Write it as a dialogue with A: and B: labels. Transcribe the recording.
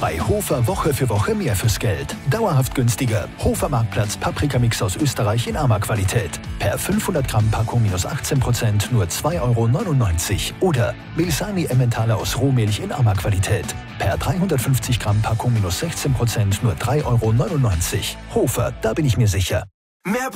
A: Bei Hofer Woche für Woche mehr fürs Geld. Dauerhaft günstiger. Hofer Marktplatz Paprikamix aus Österreich in Ama-Qualität. Per 500 Gramm Packung minus 18% nur 2,99 €. Oder Milsani Emmentaler aus Rohmilch in Ama-Qualität. Per 350 Gramm Packung minus 16% nur 3,99 €. Hofer, da bin ich mir sicher.
B: Mehr